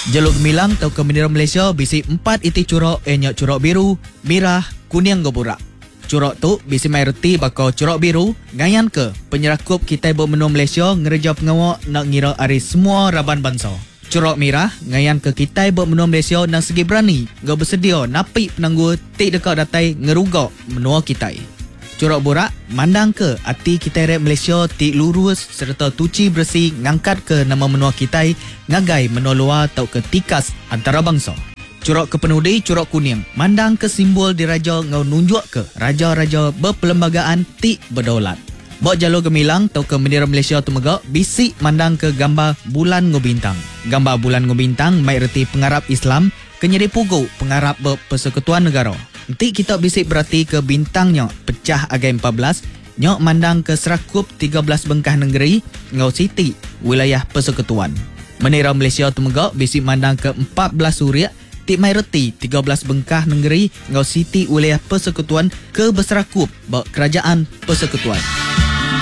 Jalur gemilang atau ke bendera Malaysia bisi 4 iti curok nyok curok biru, merah, kuning goburak. Curok tu bisi mai reti bakal curok biru ngayan ke penyerakup kita bermenua Malaysia ngereja pengawak nak ngira ari semua raban bangsa. Curok merah ngayan ke kita bermenua Malaysia nak segi berani ngau bersedia napi penangguh tik dekat datai ngerugak menua kita. Curok borak mandang ke hati kita rep Malaysia tik lurus serta tuci bersih ngangkat ke nama menua kita ngagai menua luar atau ke tikas antara bangsa. Curok kepenudi curok kuning mandang ke simbol diraja ngau nunjuk ke raja-raja berperlembagaan tik berdaulat. Bok jalur gemilang atau ke bendera Malaysia tu megak bisik mandang ke gambar bulan ngobintang. Gambar bulan ngobintang mai reti pengarap Islam kenyedi pugu pengarap berpersekutuan negara. Nanti kita bisik berarti ke bintangnya pecah agai 14 nyok mandang ke serakup 13 bengkah negeri ngau siti wilayah persekutuan. Bendera Malaysia tu megak bisik mandang ke 14 suria tik mai reti 13 bengkah negeri ngau siti wilayah persekutuan ke berserakup bak kerajaan persekutuan.